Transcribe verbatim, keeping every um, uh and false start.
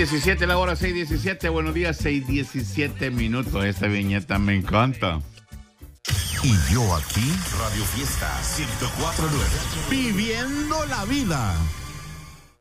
diecisiete, la hora seis diecisiete. Buenos días, seis diecisiete minutos. Esta viñeta me encanta. Y yo aquí, Radio Fiesta ciento cuatro punto nueve. Viviendo la vida.